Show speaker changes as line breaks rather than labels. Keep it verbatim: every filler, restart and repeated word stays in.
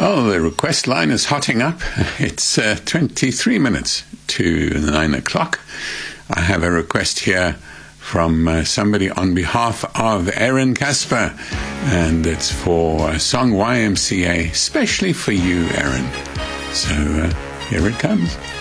Well, the request line is hotting up. It's uh, twenty-three minutes to nine o'clock. I have a request here from uh, somebody on behalf of Aaron Casper, and it's for a song Y M C A, especially for you, Aaron. So uh, here it comes.